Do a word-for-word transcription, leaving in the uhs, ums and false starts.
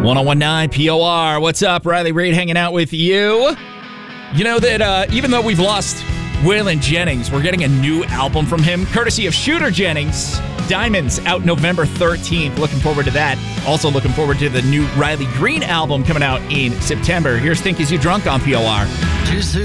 one oh one point nine P O R. What's up? Riley Reid hanging out with you. You know that uh, even though we've lost Waylon Jennings, we're getting a new album from him, courtesy of Shooter Jennings. Diamonds out November thirteenth. Looking forward to that. Also looking forward to the new Riley Green album coming out in September. Here's Think Is You Drunk on P O R.